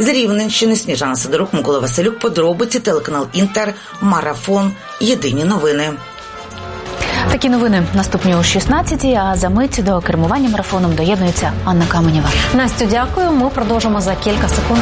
З Рівненщини Сніжана Сидорук, Микола Василюк. Подробиці, телеканал Інтер, Марафон. Єдині новини. Такі новини наступні о 16-й, а за мить до кермування марафоном доєднується Анна Каменєва. Настю, дякую. Ми продовжимо за кілька секунд.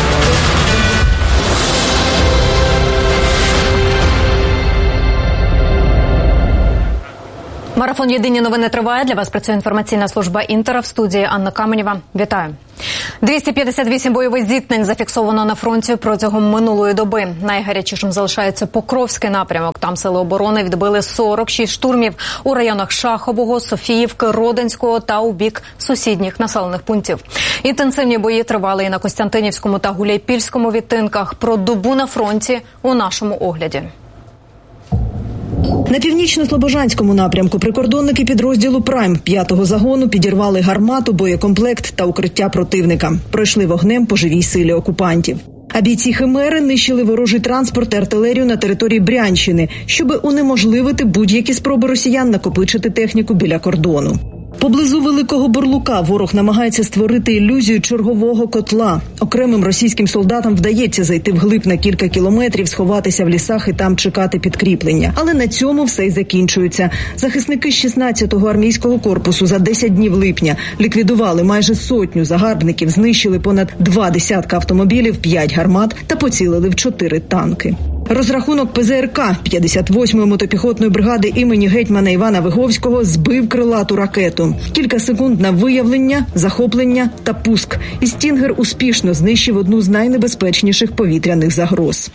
Марафон «Єдині новини» триває. Для вас працює інформаційна служба Інтера. В студії Анна Каменєва. Вітаю. 258 бойових зіткнень зафіксовано на фронті протягом минулої доби. Найгарячішим залишається Покровський напрямок. Там сили оборони відбили 46 штурмів у районах Шахового, Софіївки, Родинського та у бік сусідніх населених пунктів. Інтенсивні бої тривали і на Костянтинівському та Гуляйпільському відтинках. Про добу на фронті у нашому огляді. На північно-слобожанському напрямку прикордонники підрозділу «Прайм» 5-го загону підірвали гармату, боєкомплект та укриття противника. Пройшли вогнем по живій силі окупантів. А бійці «Химери» нищили ворожий транспорт і артилерію на території Брянщини, щоби унеможливити будь-які спроби росіян накопичити техніку біля кордону. Поблизу Великого Бурлука ворог намагається створити ілюзію чергового котла. Окремим російським солдатам вдається зайти вглиб на кілька кілометрів, сховатися в лісах і там чекати підкріплення. Але на цьому все й закінчується. Захисники з 16-го армійського корпусу за 10 днів липня ліквідували майже 100 загарбників, знищили понад 20 автомобілів, 5 гармат та поцілили в 4 танки. Розрахунок ПЗРК 58-ї мотопіхотної бригади імені гетьмана Івана Виговського збив крилату ракету. Кілька секунд на виявлення, захоплення та пуск. І «Стінгер» успішно знищив одну з найнебезпечніших повітряних загроз.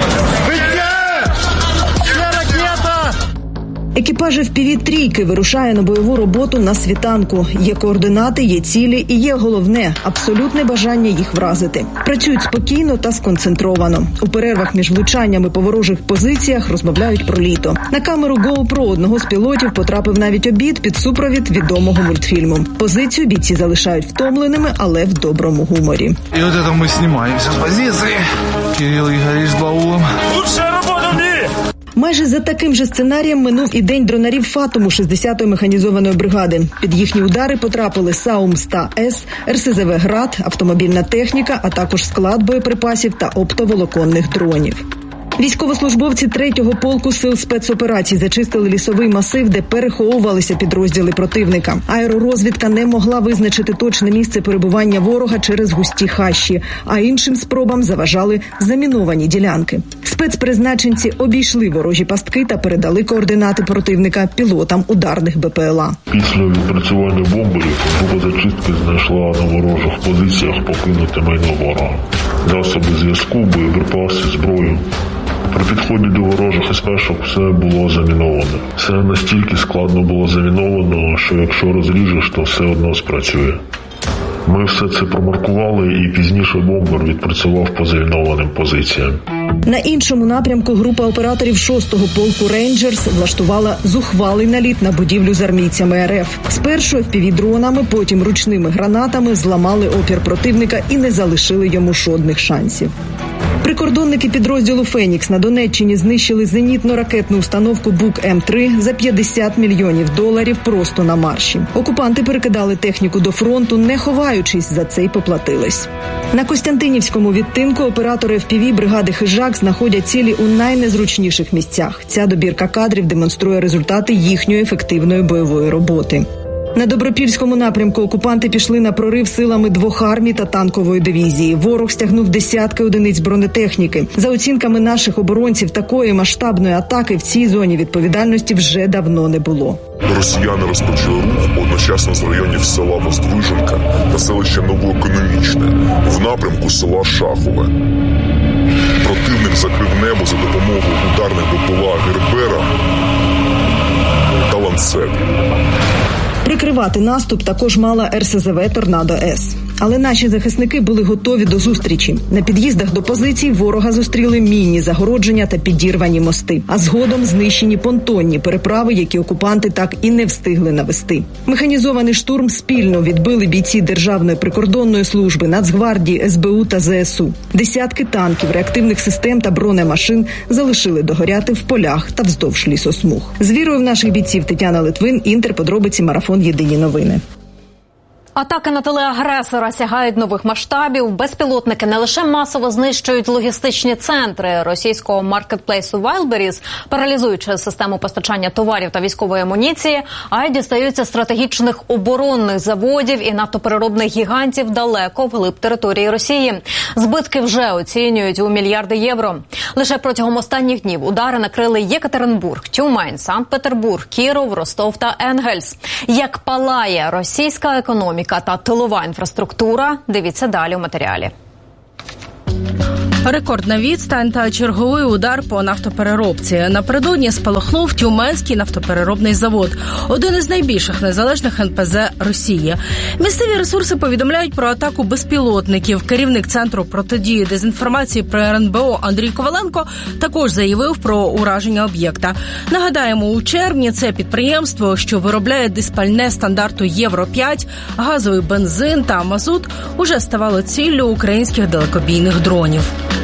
Екіпаж FPV-3 вирушає на бойову роботу на світанку. Є координати, є цілі і є головне – абсолютне бажання їх вразити. Працюють спокійно та сконцентровано. У перервах між влучаннями по ворожих позиціях розмовляють про літо. На камеру GoPro одного з пілотів потрапив навіть обід під супровід відомого мультфільму. Позицію бійці залишають втомленими, але в доброму гуморі. І от це ми знімаємося з позиції. Кирил Ігоріч з баулом. Лучшая робота в мірі! Майже за таким же сценарієм минув і день дронарів «Фатуму» 60-ї механізованої бригади. Під їхні удари потрапили САУМ-100С, РСЗВ «Град», автомобільна техніка, а також склад боєприпасів та оптоволоконних дронів. Військовослужбовці 3-го полку сил спецоперацій зачистили лісовий масив, де переховувалися підрозділи противника. Аеророзвідка не могла визначити точне місце перебування ворога через густі хащі, а іншим спробам заважали заміновані ділянки. Спецпризначенці обійшли ворожі пастки та передали координати противника пілотам ударних БПЛА. Після відпрацювання бомберів група зачистки знайшла на ворожих позиціях покинуте майно ворога. Засоби зв'язку, боєприпаси, зброю. При підході до ворожих СПшок все було заміновано. Все настільки складно було заміновано, що якщо розріжеш, то все одно спрацює. Ми все це промаркували, і пізніше бомбер відпрацював по замінованим позиціям. На іншому напрямку група операторів 6-го полку «Рейнджерс» влаштувала зухвалий наліт на будівлю з армійцями РФ. Спершу FPV-дронами, потім ручними гранатами зламали опір противника і не залишили йому жодних шансів. Прикордонники підрозділу «Фенікс» на Донеччині знищили зенітно-ракетну установку Бук-М3 за $50 мільйонів просто на марші. Окупанти перекидали техніку до фронту, не ховаючись, за це й поплатились. На Костянтинівському відтинку оператори FPV бригади «Хижак» знаходять цілі у найнезручніших місцях. Ця добірка кадрів демонструє результати їхньої ефективної бойової роботи. На Добропільському напрямку окупанти пішли на прорив силами 2 армій та танкової дивізії. Ворог стягнув десятки одиниць бронетехніки. За оцінками наших оборонців, такої масштабної атаки в цій зоні відповідальності вже давно не було. Росіяни розпочали рух одночасно з районів села Воздвиженка та селища Новоекономічне в напрямку села Шахове. Противник закрив небо за допомогою ударних БПЛА «Гербера» та «Ланцет». Прикривати наступ також мала РСЗВ «Торнадо-С». Але наші захисники були готові до зустрічі. На під'їздах до позицій ворога зустріли мінні загородження та підірвані мости. А згодом знищені понтонні переправи, які окупанти так і не встигли навести. Механізований штурм спільно відбили бійці Державної прикордонної служби, Нацгвардії, СБУ та ЗСУ. Десятки танків, реактивних систем та бронемашин залишили догоряти в полях та вздовж лісосмуг. З вірою в наших бійців Тетяна Литвин, Інтер, подробиці, марафон «Єдині новини». Атаки на телеагресора сягають нових масштабів. Безпілотники не лише масово знищують логістичні центри російського маркетплейсу Wildberries, паралізуючи систему постачання товарів та військової амуніції, а й дістаються стратегічних оборонних заводів і нафтопереробних гігантів далеко вглиб території Росії. Збитки вже оцінюють у мільярди євро. Лише протягом останніх днів удари накрили Єкатеринбург, Тюмень, Санкт-Петербург, Кіров, Ростов та Енгельс. Як палає російська економіка та тилова інфраструктура, дивіться далі у матеріалі. Рекордна відстань та черговий удар по нафтопереробці. Напередодні спалахнув Тюменський нафтопереробний завод, один із найбільших незалежних НПЗ Росії. Місцеві ресурси повідомляють про атаку безпілотників. Керівник Центру протидії дезінформації при РНБО Андрій Коваленко також заявив про ураження об'єкта. Нагадаємо, у червні це підприємство, що виробляє диспальне стандарту Євро-5, газовий бензин та мазут, уже ставало ціллю українських далекобійних дронів.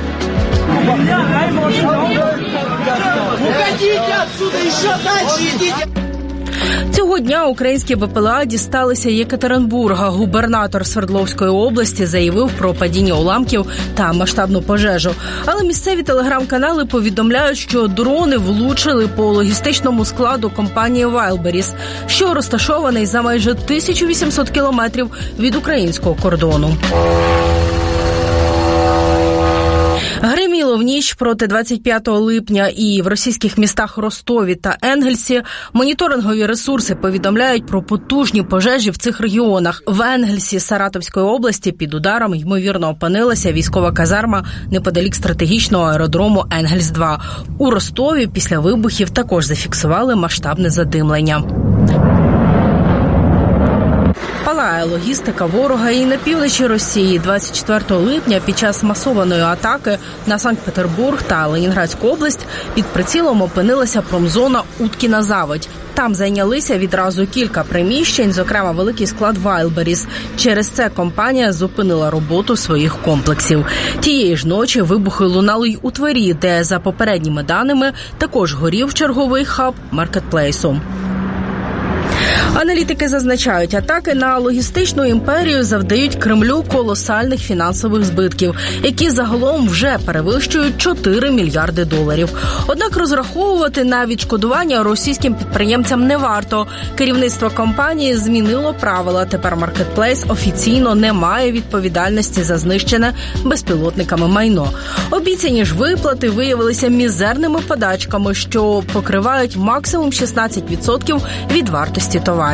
Цього дня українські БПЛА дісталися Єкатеринбурга. Губернатор Свердловської області заявив про падіння уламків та масштабну пожежу. Але місцеві телеграм-канали повідомляють, що дрони влучили по логістичному складу компанії Wildberries, що розташований за майже 1800 кілометрів від українського кордону. Гриміло в ніч проти 25 липня і в російських містах Ростові та Енгельсі. Моніторингові ресурси повідомляють про потужні пожежі в цих регіонах. В Енгельсі Саратовської області під ударом, ймовірно, опинилася військова казарма неподалік стратегічного аеродрому Енгельс-2. У Ростові після вибухів також зафіксували масштабне задимлення. Палає логістика ворога і на півночі Росії. 24 липня під час масованої атаки на Санкт-Петербург та Ленінградську область під прицілом опинилася промзона Уткіна заводь. Там зайнялися відразу кілька приміщень, зокрема великий склад Wildberries. Через це компанія зупинила роботу своїх комплексів. Тієї ж ночі вибухи лунали й у Твері, де, за попередніми даними, також горів черговий хаб маркетплейсу. Аналітики зазначають, атаки на логістичну імперію завдають Кремлю колосальних фінансових збитків, які загалом вже перевищують 4 мільярди доларів. Однак розраховувати на відшкодування російським підприємцям не варто. Керівництво компанії змінило правила. Тепер маркетплейс офіційно не має відповідальності за знищене безпілотниками майно. Обіцяні ж виплати виявилися мізерними подачками, що покривають максимум 16% від вартості товарів.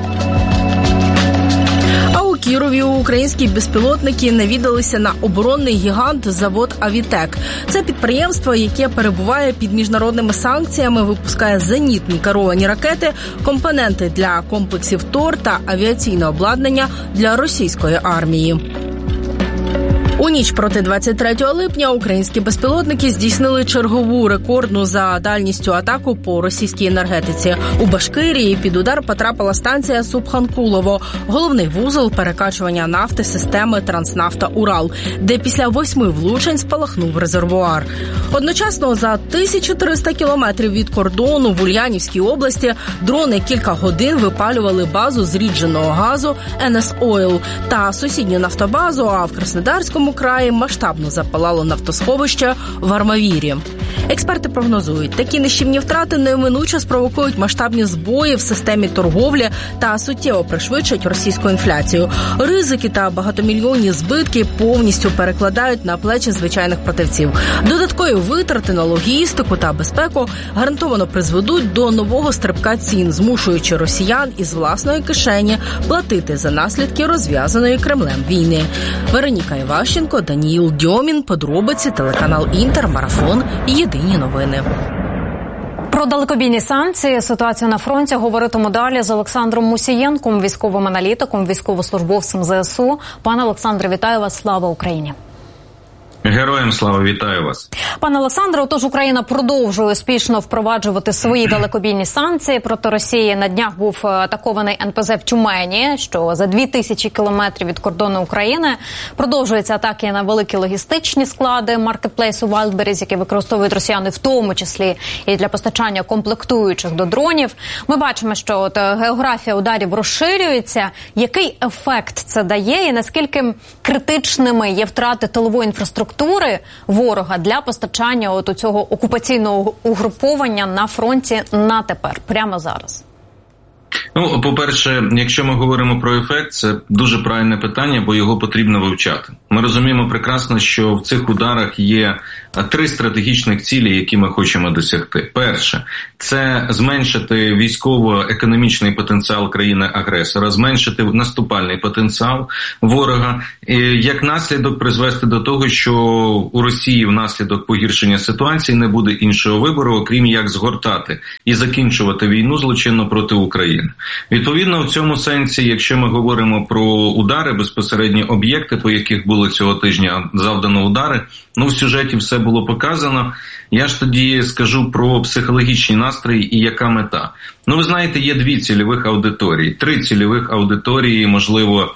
А у Кірові українські безпілотники навідалися на оборонний гігант завод «Авітек». Це підприємство, яке перебуває під міжнародними санкціями, випускає зенітні керовані ракети, компоненти для комплексів ТОР та авіаційне обладнання для російської армії. У ніч проти 23 липня українські безпілотники здійснили чергову рекордну за дальністю атаку по російській енергетиці. У Башкирії під удар потрапила станція Субханкулово, головний вузол перекачування нафти системи «Транснафта-Урал», де після 8 влучень спалахнув резервуар. Одночасно за 1300 кілометрів від кордону в Ульянівській області дрони кілька годин випалювали базу зрідженого газу «НС Ойл» та сусідню нафтобазу, а в Краснодарському краї масштабно запалало нафтосховище в Армавірі. Експерти прогнозують, такі нищівні втрати неминуче спровокують масштабні збої в системі торговлі та суттєво пришвидшать російську інфляцію. Ризики та багатомільйонні збитки повністю перекладають на плечі звичайних продавців. Додаткові витрати на логістику та безпеку гарантовано призведуть до нового стрибка цін, змушуючи росіян із власної кишені платити за наслідки розв'язаної Кремлем війни. Вероніка Іващенко, Даніїл Дьомін, подробиці, телеканал Інтер, Марафон, Єдині новини. Про далекобійні санкції, ситуацію на фронті говоритиму далі з Олександром Мусієнком, військовим аналітиком, військовослужбовцем ЗСУ. Пане Олександре, вітаю вас, слава Україні! Героям слава, вітаю вас. Пане Олександре, отож Україна продовжує успішно впроваджувати свої далекобійні санкції проти Росії. На днях був атакований НПЗ в Тюмені, що за 2000 кілометрів від кордону України. Продовжуються атаки на великі логістичні склади маркетплейсу Wildberries, які використовують росіяни в тому числі і для постачання комплектуючих до дронів. Ми бачимо, що географія ударів розширюється. Який ефект це дає і наскільки критичними є втрати тилової інфраструктури ворога для постачання у цього окупаційного угруповання на фронті на тепер, прямо зараз? Ну, по-перше, якщо ми говоримо про ефект, це дуже правильне питання, бо його потрібно вивчати. Ми розуміємо прекрасно, що в цих ударах є 3 стратегічних цілі, які ми хочемо досягти. Перше – це зменшити військово-економічний потенціал країни-агресора, зменшити наступальний потенціал ворога, і як наслідок призвести до того, що у Росії внаслідок погіршення ситуації не буде іншого вибору, окрім як згортати і закінчувати війну злочинно проти України. Відповідно, в цьому сенсі, якщо ми говоримо про удари, безпосередні об'єкти, по яких було цього тижня завдано удари, в сюжеті все було показано. Я ж тоді скажу про психологічні настрої і яка мета. Ви знаєте, є 2 цільових аудиторії, 3 цільових аудиторії, можливо,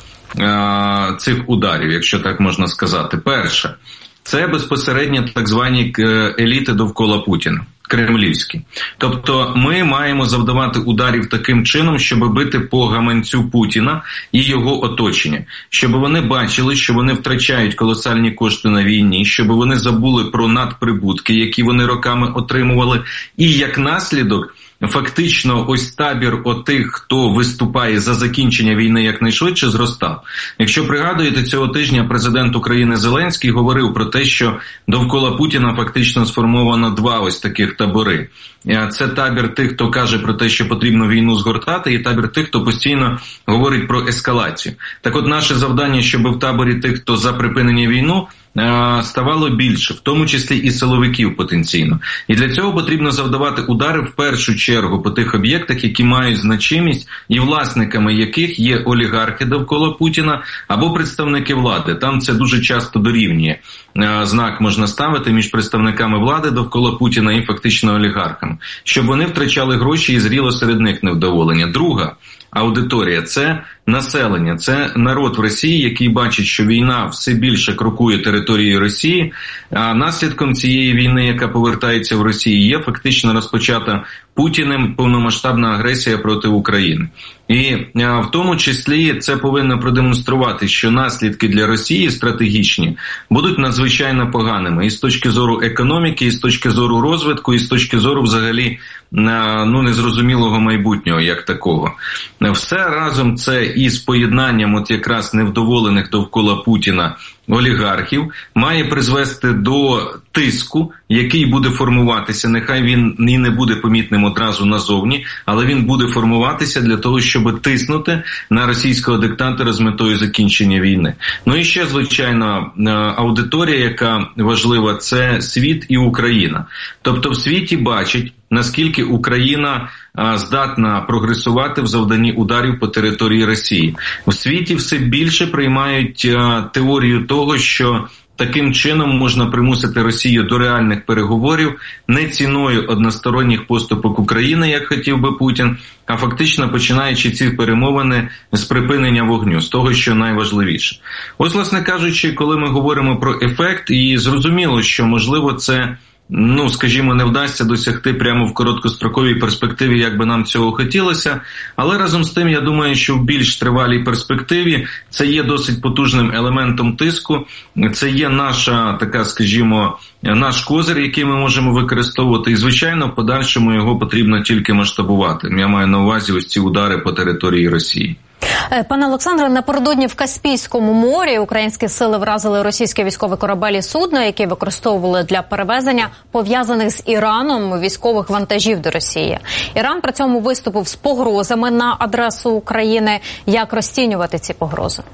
цих ударів, якщо так можна сказати. Перше – це безпосередньо так звані еліти довкола Путіна. Кремлівські. Тобто ми маємо завдавати ударів таким чином, щоб бити по гаманцю Путіна і його оточення. Щоб вони бачили, що вони втрачають колосальні кошти на війні, щоб вони забули про надприбутки, які вони роками отримували. І як наслідок, фактично ось табір отих, хто виступає за закінчення війни якнайшвидше, зростав. Якщо пригадуєте, цього тижня президент України Зеленський говорив про те, що довкола Путіна фактично сформовано 2 ось таких табори. Це табір тих, хто каже про те, що потрібно війну згортати, і табір тих, хто постійно говорить про ескалацію. Так от наше завдання, щоб в таборі тих, хто за припинення війни, ставало більше, в тому числі і силовиків потенційно. І для цього потрібно завдавати удари в першу чергу по тих об'єктах, які мають значимість і власниками яких є олігархи довкола Путіна або представники влади. Там це дуже часто дорівнює. Знак можна ставити між представниками влади довкола Путіна і фактично олігархами, щоб вони втрачали гроші і зріло серед них невдоволення. Друга аудиторія – це населення, це народ в Росії, який бачить, що війна все більше крокує територією Росії, а наслідком цієї війни, яка повертається в Росії, є фактично розпочата Путіним повномасштабна агресія проти України. І в тому числі це повинно продемонструвати, що наслідки для Росії стратегічні будуть надзвичайно поганими і з точки зору економіки, і з точки зору розвитку, і з точки зору взагалі незрозумілого майбутнього як такого. Все разом це із поєднанням от якраз невдоволених довкола Путіна олігархів має призвести до тиску, який буде формуватися, нехай він і не буде помітним одразу назовні, але він буде формуватися для того, щоб тиснути на російського диктатора з метою закінчення війни. І ще, звичайно, аудиторія, яка важлива, це світ і Україна. Тобто в світі бачать, наскільки Україна здатна прогресувати в завданні ударів по території Росії. У світі все більше приймають теорію того, що таким чином можна примусити Росію до реальних переговорів не ціною односторонніх поступок України, як хотів би Путін, а фактично починаючи ці перемовини з припинення вогню, з того, що найважливіше. Ось, власне кажучи, коли ми говоримо про ефект, і зрозуміло, що, можливо, це скажімо, не вдасться досягти прямо в короткостроковій перспективі, як би нам цього хотілося, але разом з тим, я думаю, що в більш тривалій перспективі це є досить потужним елементом тиску, це є наша, така, скажімо, наш козир, який ми можемо використовувати, і, звичайно, в подальшому його потрібно тільки масштабувати. Я маю на увазі ось ці удари по території Росії. Пане Олександре, напередодні в Каспійському морі українські сили вразили російські військові корабель і судно, які використовували для перевезення пов'язаних з Іраном військових вантажів до Росії. Іран при цьому виступив з погрозами на адресу України. Як розцінювати ці погрози?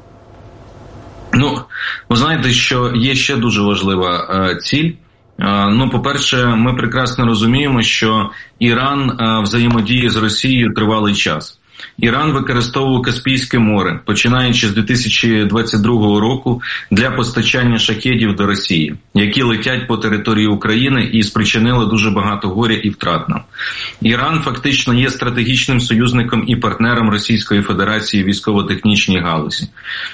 Ви знаєте, що є ще дуже важлива ціль. По-перше, ми прекрасно розуміємо, що Іран взаємодіє з Росією тривалий час. Іран використовував Каспійське море, починаючи з 2022 року, для постачання шахедів до Росії, які летять по території України і спричинили дуже багато горя і втрат нам. Іран фактично є стратегічним союзником і партнером Російської Федерації в військово-технічній галузі.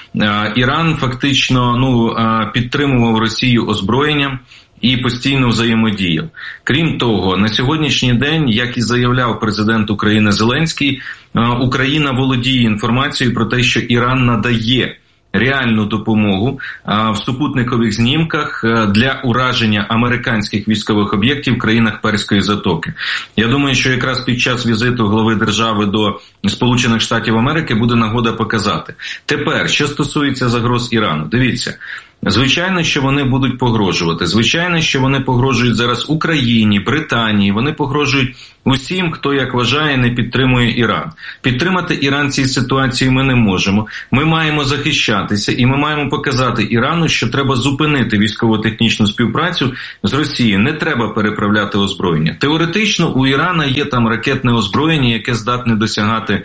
Іран фактично підтримував Росію озброєнням і постійно взаємодіяв. Крім того, на сьогоднішній день, як і заявляв президент України Зеленський, Україна володіє інформацією про те, що Іран надає реальну допомогу в супутникових знімках для ураження американських військових об'єктів в країнах Перської затоки. Я думаю, що якраз під час візиту глави держави до Сполучених Штатів Америки буде нагода показати. Тепер, що стосується загроз Ірану, дивіться, звичайно, що вони будуть погрожувати. Звичайно, що вони погрожують зараз Україні, Британії. Вони погрожують усім, хто, як вважає, не підтримує Іран. Підтримати Іран в цій ситуації ми не можемо. Ми маємо захищатися і ми маємо показати Ірану, що треба зупинити військово-технічну співпрацю з Росією. Не треба переправляти озброєння. Теоретично у Ірана є там ракетне озброєння, яке здатне досягати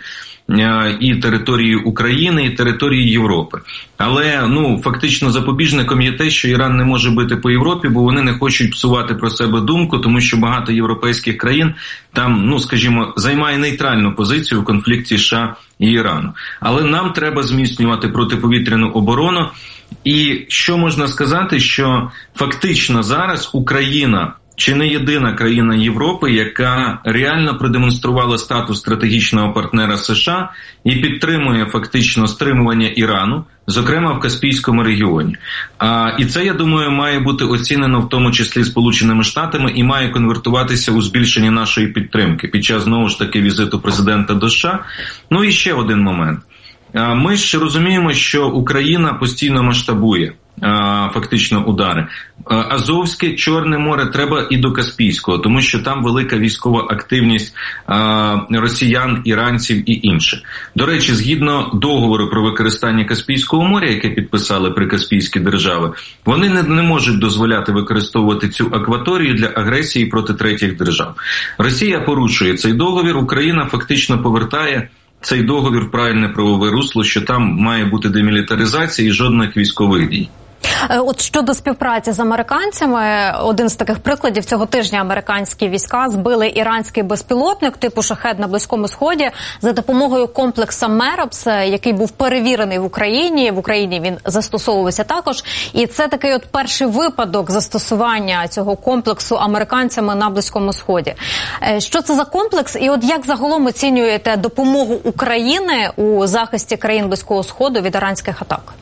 і території України, і території Європи. Але, фактично запобіжником є те, що Іран не може бити по Європі, бо вони не хочуть псувати про себе думку, тому що багато європейських країн там, займає нейтральну позицію в конфлікті США і Ірану. Але нам треба зміцнювати протиповітряну оборону. І що можна сказати, що фактично зараз Україна чи не єдина країна Європи, яка реально продемонструвала статус стратегічного партнера США і підтримує фактично стримування Ірану, зокрема в Каспійському регіоні. І це, я думаю, має бути оцінено в тому числі Сполученими Штатами і має конвертуватися у збільшення нашої підтримки під час, знову ж таки, візиту президента до США. І ще один момент. Ми ж розуміємо, що Україна постійно масштабує фактично удари. Азовське, Чорне море, треба і до Каспійського, тому що там велика військова активність росіян, іранців і інших. До речі, згідно договору про використання Каспійського моря, яке підписали прикаспійські держави, вони не можуть дозволяти використовувати цю акваторію для агресії проти третіх держав. Росія порушує цей договір, Україна фактично повертає цей договір в правильне правове русло, що там має бути демілітаризація і жодних військових дій. От щодо співпраці з американцями, один з таких прикладів: цього тижня американські війська збили іранський безпілотник типу «Шахед» на Близькому Сході за допомогою комплексу «Меропс», який був перевірений в Україні. В Україні він застосовувався також. І це такий от перший випадок застосування цього комплексу американцями на Близькому Сході. Що це за комплекс? І от як загалом оцінюєте допомогу України у захисті країн Близького Сходу від іранських атак?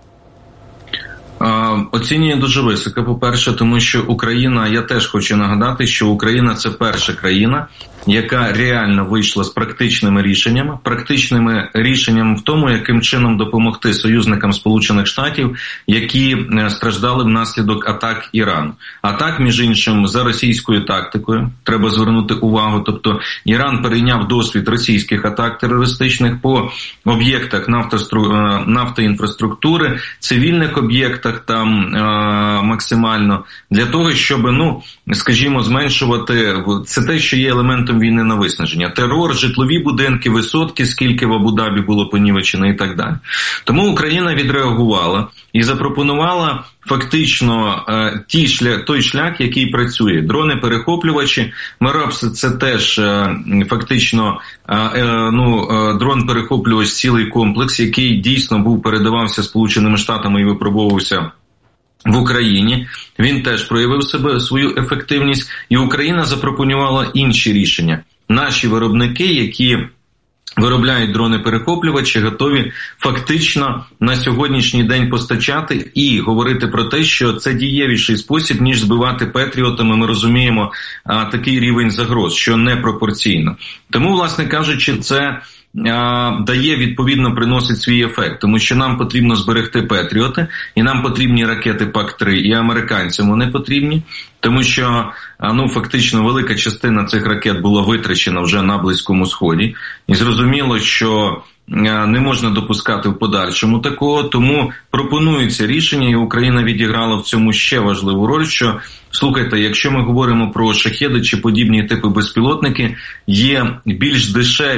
Оцінює дуже високо, по-перше, тому що Україна, я теж хочу нагадати, що Україна – це перша країна, яка реально вийшла з практичними рішеннями в тому, яким чином допомогти союзникам Сполучених Штатів, які страждали внаслідок атак Ірану. Атак, між іншим, за російською тактикою, треба звернути увагу, тобто Іран перейняв досвід російських атак терористичних по об'єктах нафтоінфраструктури, цивільних об'єктах там максимально, для того, щоб, скажімо, зменшувати, це те, що є елементом війни на виснаження. Терор, житлові будинки, висотки, скільки в Абу-Дабі було понівечено і так далі. Тому Україна відреагувала і запропонувала фактично той шлях, який працює. Дрони-перехоплювачі, Меропс – це теж фактично дрон-перехоплювач, цілий комплекс, який дійсно передавався Сполученими Штатами і випробовувався в Україні. Він теж проявив свою ефективність, і Україна запропонувала інші рішення. Наші виробники, які виробляють дрони-перехоплювачі, готові фактично на сьогоднішній день постачати і говорити про те, що це дієвіший спосіб, ніж збивати патріотами. Ми розуміємо такий рівень загроз, що непропорційно. Тому, власне кажучи, це відповідно приносить свій ефект, тому що нам потрібно зберегти патріоти, і нам потрібні ракети ПАК-3, і американцям вони потрібні, тому що фактично велика частина цих ракет була витрачена вже на Близькому Сході, і зрозуміло, що не можна допускати в подальшому такого, тому пропонується рішення, і Україна відіграла в цьому ще важливу роль, що, слухайте, якщо ми говоримо про шахеди чи подібні типи безпілотники, є більш дешеві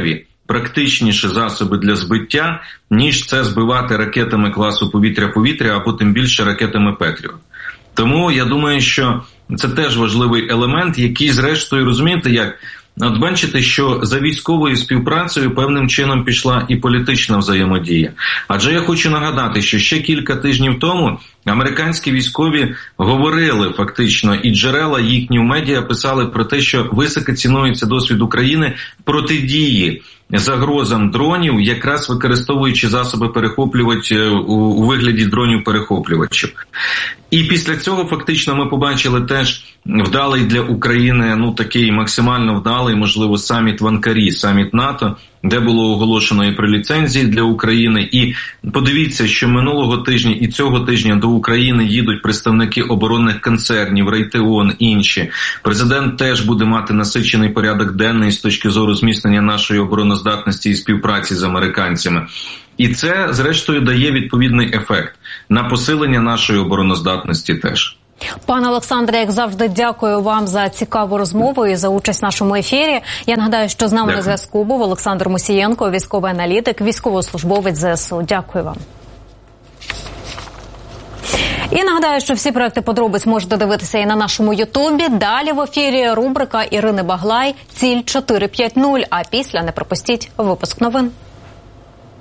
практичніші засоби для збиття, ніж це збивати ракетами класу повітря-повітря або тим більше ракетами Петріот. Тому я думаю, що це теж важливий елемент, який, зрештою, розумієте, як от бачите, що за військовою співпрацею певним чином пішла і політична взаємодія. Адже я хочу нагадати, що ще кілька тижнів тому американські військові говорили фактично, і джерела їхні в медіа писали про те, що високо цінується досвід України протидії загрозам дронів, якраз використовуючи засоби перехоплювач у вигляді дронів-перехоплювачів. І після цього фактично ми побачили теж вдалий для України, такий максимально вдалий, можливо, саміт в Анкарі, саміт НАТО, де було оголошено і про ліцензії для України. І подивіться, що минулого тижня і цього тижня до України їдуть представники оборонних концернів, Райтеон, інші. Президент теж буде мати насичений порядок денний з точки зору зміцнення нашої обороноздатності і співпраці з американцями. І це, зрештою, дає відповідний ефект на посилення нашої обороноздатності теж. Пане Олександре, як завжди, дякую вам за цікаву розмову і за участь в нашому ефірі. Я нагадаю, що з нами на зв'язку був Олександр Мусієнко, військовий аналітик, військовослужбовець ЗСУ. Дякую вам. І нагадаю, що всі проекти подробиць можете дивитися і на нашому Ютубі. Далі в ефірі рубрика Ірини Баглай «Ціль 450», а після не пропустіть випуск новин.